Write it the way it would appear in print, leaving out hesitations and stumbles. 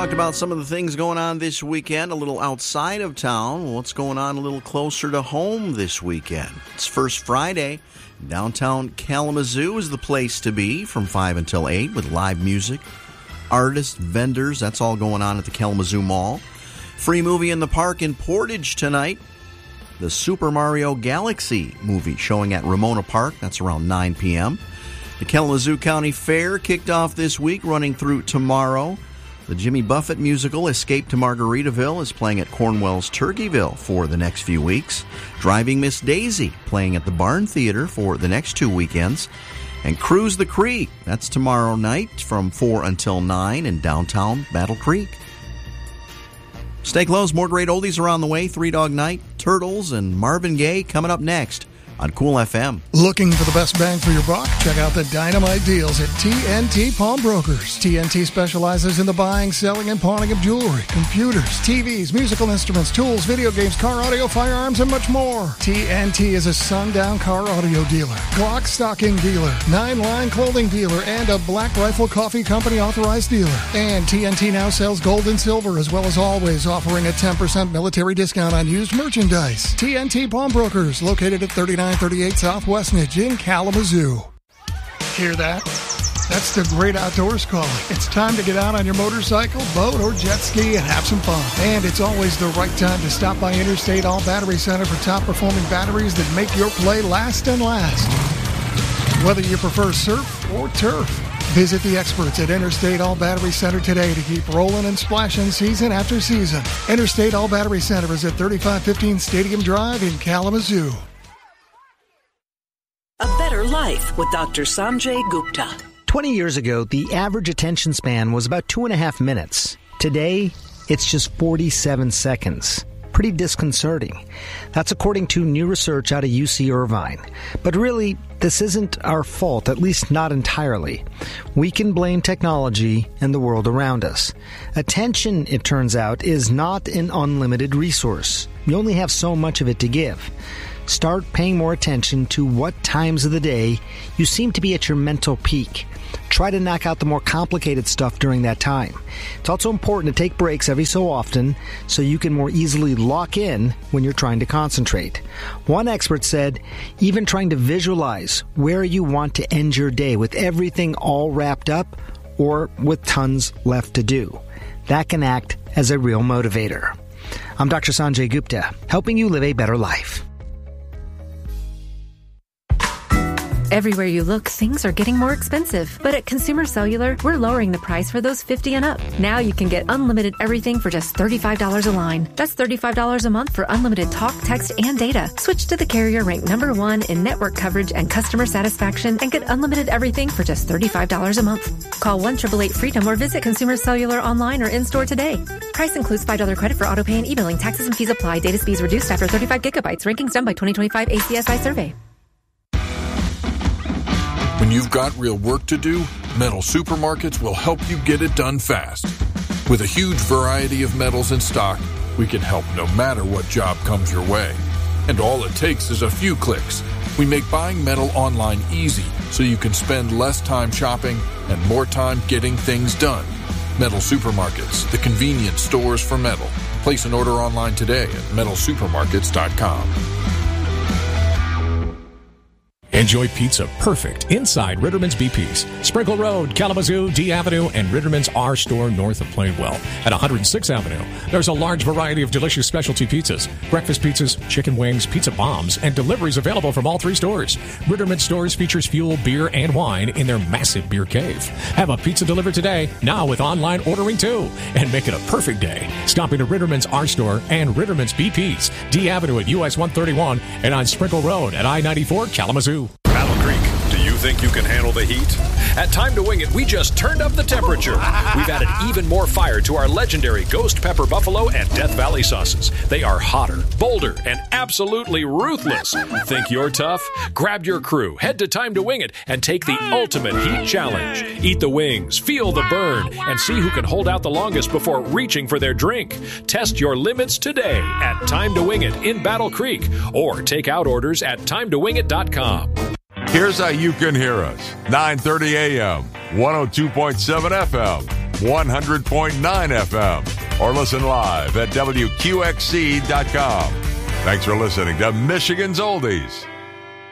talked about some of the things going on this weekend, a little outside of town. What's going on a little closer to home this weekend? It's First Friday. Downtown Kalamazoo is the place to be from 5 until 8 with live music, artists, vendors. That's all going on at the Kalamazoo Mall. Free movie in the park in Portage tonight. The Super Mario Galaxy movie showing at Ramona Park. That's around 9 p.m. The Kalamazoo County Fair kicked off this week, running through tomorrow. The Jimmy Buffett musical Escape to Margaritaville is playing at Cornwell's Turkeyville for the next few weeks. Driving Miss Daisy playing at the Barn Theater for the next 2 weekends. And Cruise the Creek, that's tomorrow night from 4 until 9 in downtown Battle Creek. Stay close, more great oldies around the way. Three Dog Night, Turtles, and Marvin Gaye coming up next on Cool FM. Looking for the best bang for your buck? Check out the dynamite deals at TNT Pawnbrokers. TNT specializes in the buying, selling, and pawning of jewelry, computers, TVs, musical instruments, tools, video games, car audio, firearms, and much more. TNT is a sundown car audio dealer, Glock stocking dealer, 9-line clothing dealer, and a Black Rifle Coffee Company authorized dealer. And TNT now sells gold and silver, as well as always offering a 10% military discount on used merchandise. TNT Pawnbrokers, located at 3938 Southwest Nidge in Kalamazoo. Hear that? That's the great outdoors calling. It's time to get out on your motorcycle, boat, or jet ski and have some fun. And it's always the right time to stop by Interstate All Battery Center for top-performing batteries that make your play last and last. Whether you prefer surf or turf, visit the experts at Interstate All Battery Center today to keep rolling and splashing season after season. Interstate All Battery Center is at 3515 Stadium Drive in Kalamazoo. A Better Life with Dr. Sanjay Gupta. 20 years ago, the average attention span was about 2.5 minutes. Today, it's just 47 seconds. Pretty disconcerting. That's according to new research out of UC Irvine. But really, this isn't our fault, at least not entirely. We can blame technology and the world around us. Attention, it turns out, is not an unlimited resource. You only have so much of it to give. Start paying more attention to what times of the day you seem to be at your mental peak. Try to knock out the more complicated stuff during that time. It's also important to take breaks every so often so you can more easily lock in when you're trying to concentrate. One expert said, even trying to visualize where you want to end your day with everything all wrapped up or with tons left to do. That can act as a real motivator. I'm Dr. Sanjay Gupta, helping you live a better life. Everywhere you look, things are getting more expensive. But at Consumer Cellular, we're lowering the price for those 50 and up. Now you can get unlimited everything for just $35 a line. That's $35 a month for unlimited talk, text, and data. Switch to the carrier ranked #1 in network coverage and customer satisfaction and get unlimited everything for just $35 a month. Call 1-888-FREEDOM or visit Consumer Cellular online or in-store today. Price includes $5 credit for autopay and e-billing. Taxes and fees apply. Data speeds reduced after 35 gigabytes. Rankings done by 2025 ACSI survey. When you've got real work to do, Metal Supermarkets will help you get it done fast. With a huge variety of metals in stock, we can help no matter what job comes your way. And all it takes is a few clicks. We make buying metal online easy so you can spend less time shopping and more time getting things done. Metal Supermarkets, the convenience stores for metal. Place an order online today at metalsupermarkets.com. Enjoy pizza perfect inside Ritterman's BP's. Sprinkle Road, Kalamazoo, D Avenue, and Ritterman's R Store north of Plainwell. At 106th Avenue, there's a large variety of delicious specialty pizzas, breakfast pizzas, chicken wings, pizza bombs, and deliveries available from all three stores. Ritterman's stores features fuel, beer, and wine in their massive beer cave. Have a pizza delivered today, now with online ordering too, and make it a perfect day. Stop into Ritterman's R Store and Ritterman's BP's, D Avenue at US 131 and on Sprinkle Road at I-94 Kalamazoo. Battle Creek, do you think you can handle the heat? At Time to Wing It, we just turned up the temperature. We've added even more fire to our legendary Ghost Pepper Buffalo and Death Valley sauces. They are hotter, bolder, and absolutely ruthless. Think you're tough? Grab your crew, head to Time to Wing It, and take the ultimate heat challenge. Eat the wings, feel the burn, and see who can hold out the longest before reaching for their drink. Test your limits today at Time to Wing It in Battle Creek, or take out orders at timetowingit.com. Here's how you can hear us. 9:30 a.m., 102.7 FM, 100.9 FM, or listen live at WQXC.com. Thanks for listening to Michigan's Oldies.